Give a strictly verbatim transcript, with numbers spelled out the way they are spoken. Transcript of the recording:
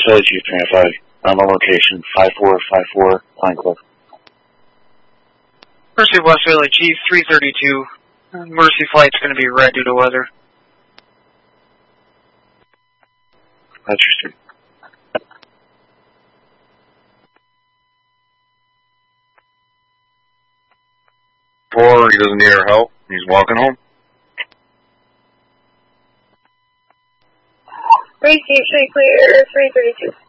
Charlie Chief three nine five. I'm on location five four five four Pine Cliff. Mercy West Valley Chief three thirty-two. Mercy flight's going to be red due to weather. That's your street. Four, he doesn't need our help. He's walking home. Three Chief, three clear, three thirty-two.